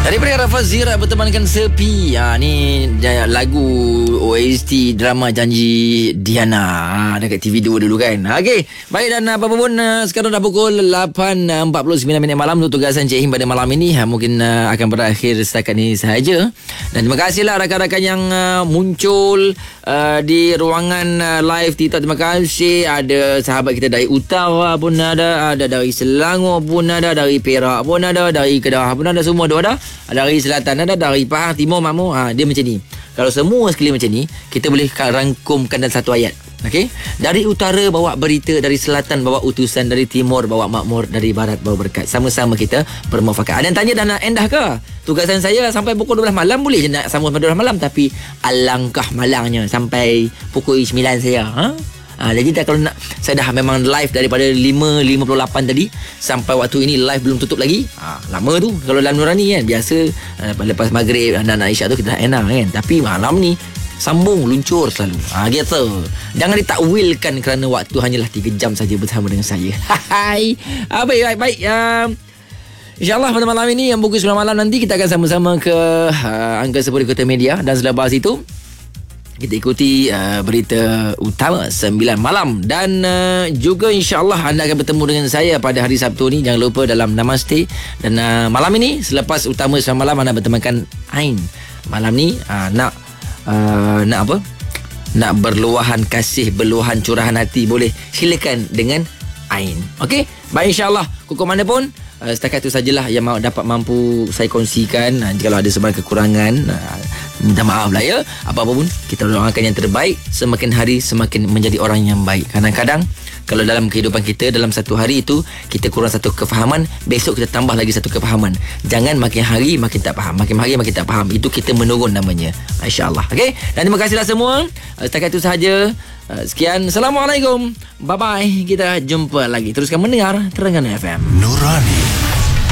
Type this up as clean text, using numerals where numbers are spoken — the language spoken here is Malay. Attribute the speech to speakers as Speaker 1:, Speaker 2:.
Speaker 1: Daripada Rafa Zira bertemankan Sepi. Ni lagu OST drama Janji Diana dekat TV2 dulu kan. Okey, baik, dan apa pun sekarang dah pukul 8.49 minit malam. Untuk tugasan Cik Him pada malam ini mungkin akan berakhir setakat ini sahaja. Dan terima kasihlah rakan-rakan yang muncul di ruangan live TikTok. Terima kasih. Ada sahabat kita dari Utara pun ada dari Selangor pun ada, dari Perak pun ada, dari Kedah pun ada, semua ada. Dari selatan ada, dari Pahang, Timur, Makmur. Dia macam ni. Kalau semua sekali macam ni, kita boleh rangkumkan dalam satu ayat. Okey? Dari utara bawa berita, dari selatan bawa utusan, dari timur bawa makmur, dari barat bawa berkat. Sama-sama kita bermufakat. Ada yang tanya, dah nak end dah ke? Tugasan saya sampai pukul 12 malam. Boleh je nak sambung sampai 12 malam, tapi alangkah malangnya sampai pukul 9 saya. Jadi kalau nak, saya dah memang live daripada 5.58 tadi sampai waktu ini live belum tutup lagi. Lama tu kalau dalam Nurani kan. Biasa lepas maghrib anak-anak Isyak tu kita dah enak kan. Tapi malam ni sambung luncur selalu. Gitu. Jangan ditakwilkan kerana waktu hanyalah 3 jam saja bersama dengan saya. Hai. Baik. InsyaAllah pada malam ini yang pukul 9 malam nanti kita akan sama-sama ke Angkasa Puri Kota Media. Dan selepas itu kita ikuti berita utama 9 malam. Dan juga insyaAllah anda akan bertemu dengan saya pada hari Sabtu ni. Jangan lupa dalam Namaste. Dan malam ini selepas utama 9 malam, anda bertemakan Ain. Malam ni nak apa? Nak berluahan kasih, berluahan curahan hati, boleh silakan dengan Ain. Okey? Baik, insyaAllah kukuh mana pun setakat itu sajalah yang dapat mampu saya kongsikan. Jikalau ada sebarang kekurangan, minta maaf lah ya. Apa-apa pun kita doakan yang terbaik. Semakin hari semakin menjadi orang yang baik. Kadang-kadang kalau dalam kehidupan kita, dalam satu hari itu kita kurang satu kefahaman, besok kita tambah lagi satu kefahaman. Jangan makin hari makin tak faham, makin hari makin tak faham. Itu kita menurun namanya, InsyaAllah. Okey? Dan terima kasihlah semua. Setakat itu sahaja. Sekian. Assalamualaikum. Bye-bye. Kita jumpa lagi. Teruskan mendengar Terengganu FM.
Speaker 2: Nurani.